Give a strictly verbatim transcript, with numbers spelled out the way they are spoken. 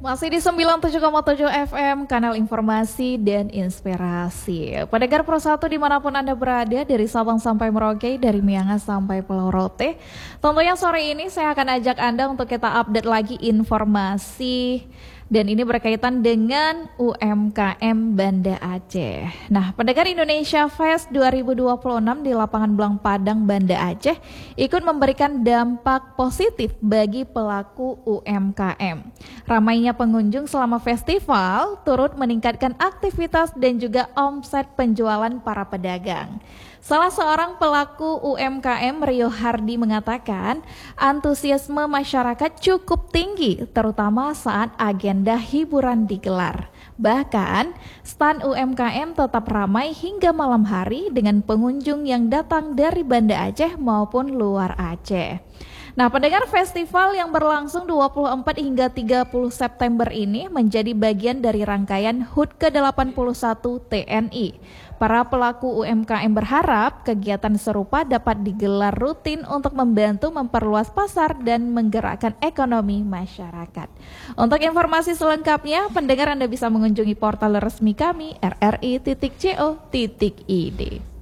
Masih di sembilan puluh tujuh koma tujuh F M, kanal informasi dan inspirasi. Pendengar Pro satu dimanapun Anda berada, dari Sabang sampai Merauke, dari Miangas sampai Pulau Rote. Tentunya sore ini saya akan ajak Anda untuk kita update lagi informasi. Dan ini berkaitan dengan U M K M Banda Aceh. Nah, pendengar Indonesia Fest dua ribu dua puluh enam di lapangan Belang Padang, Banda Aceh ikut memberikan dampak positif bagi pelaku U M K M. Ramainya pengunjung selama festival turut meningkatkan aktivitas dan juga omset penjualan para pedagang. Salah seorang pelaku U M K M, Rio Hardi, mengatakan antusiasme masyarakat cukup tinggi, terutama saat agenda hiburan digelar. Bahkan, stan U M K M tetap ramai hingga malam hari dengan pengunjung yang datang dari Banda Aceh maupun luar Aceh. Nah, pendengar, festival yang berlangsung dua puluh empat hingga tiga puluh September ini menjadi bagian dari rangkaian H U T ke delapan puluh satu T N I. Para pelaku U M K M berharap kegiatan serupa dapat digelar rutin untuk membantu memperluas pasar dan menggerakkan ekonomi masyarakat. Untuk informasi selengkapnya, pendengar Anda bisa mengunjungi portal resmi kami r r i titik co titik i d.